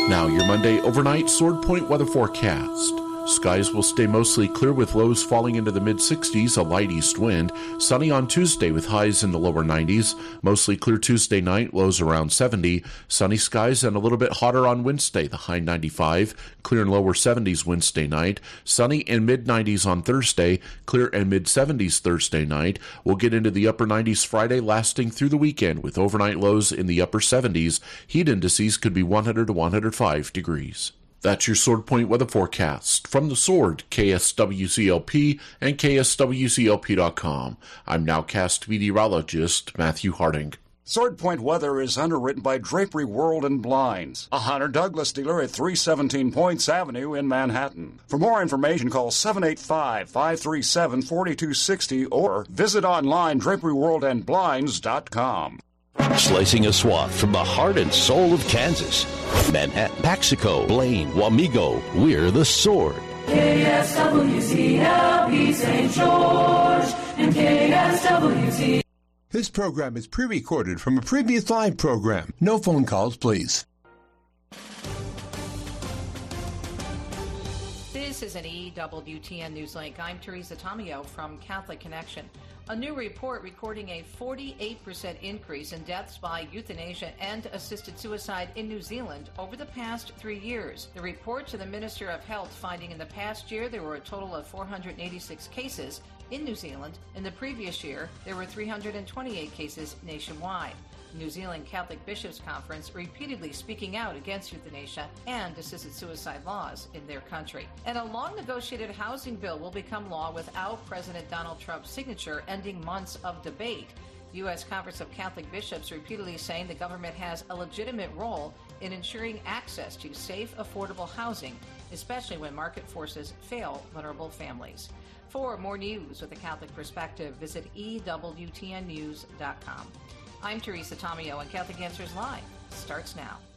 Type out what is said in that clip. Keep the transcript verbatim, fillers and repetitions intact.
Now, your Monday overnight Sword Point weather forecast. Skies will stay mostly clear with lows falling into the mid-sixties, a light east wind. Sunny on Tuesday with highs in the lower nineties. Mostly clear Tuesday night, lows around seventy. Sunny skies and a little bit hotter on Wednesday, the high ninety-five. Clear and lower seventies Wednesday night. Sunny and mid-nineties on Thursday. Clear and mid-seventies Thursday night. We'll get into the upper nineties Friday, lasting through the weekend with overnight lows in the upper seventies. Heat indices could be one hundred to one hundred five degrees. That's your Sword Point weather forecast. From the Sword, K S W C L P and K S W C L P dot com. I'm nowcast meteorologist Matthew Harding. Sword Point weather is underwritten by Drapery World and Blinds, a Hunter Douglas dealer at three seventeen Points Avenue in Manhattan. For more information, call seven eight five, five three seven, four two six zero or visit online drapery world and blinds dot com. Slicing a swath from the heart and soul of Kansas. Manhattan, Paxico, Blaine, Wamego, we're the Sword. K S W C L P Saint George and K S W C. This program is pre-recorded from a previous live program. No phone calls, please. This is an E W T N Newslink. I'm Teresa Tomeo from Catholic Connection. A new report recording a forty-eight percent increase in deaths by euthanasia and assisted suicide in New Zealand over the past three years. The report to the Minister of Health finding in the past year there were a total of four hundred eighty-six cases in New Zealand. In the previous year, there were three hundred twenty-eight cases nationwide. New Zealand Catholic Bishops' Conference repeatedly speaking out against euthanasia and assisted suicide laws in their country. And a long-negotiated housing bill will become law without President Donald Trump's signature, ending months of debate. The U S Conference of Catholic Bishops repeatedly saying the government has a legitimate role in ensuring access to safe, affordable housing, especially when market forces fail vulnerable families. For more news with a Catholic perspective, visit E W T N news dot com. I'm Teresa Tomeo, and Catholic Answers Live starts now.